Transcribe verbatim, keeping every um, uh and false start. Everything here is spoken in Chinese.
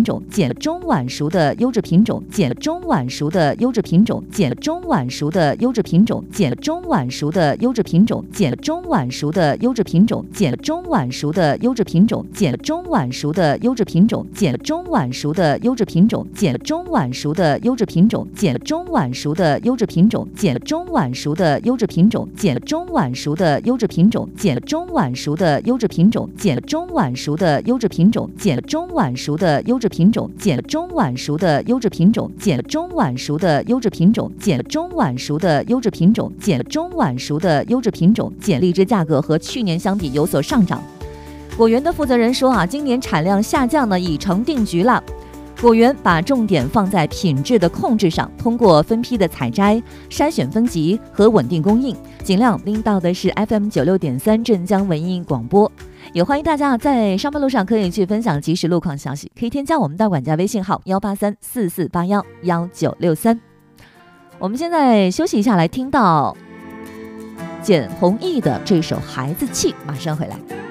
品种，减中晚熟的优质品种，减中晚熟的优质品种，减中晚熟的优质品种，减中晚熟的优质品种，减中晚熟的优质品种，减中晚熟的优质品种，减中晚熟的优质品种，减中晚熟的优质品种，减中晚熟的优质品种，减中晚熟的优质品种，减中晚熟的优质品种，减中晚熟的优质品种，减中晚熟的优质品种，减中晚熟的优质品种，减中晚熟的优质品种，减中晚熟的优质品种，减中晚熟的优质品种，减中晚熟的优质品种，减中晚熟的优质品种，减荔枝价格和去年相比有所上涨。果园的负责人说啊，今年产量下降呢已成定局了。果园把重点放在品质的控制上，通过分批的采摘、筛选分级和稳定供应，尽量拎到的是 F M 九六点三镇江文艺广播。也欢迎大家在上班路上可以去分享即时路况消息，可以添加我们大管家微信号幺八三四四八幺幺九六三。我们现在休息一下，来听到简弘毅的这首《孩子气》，马上回来。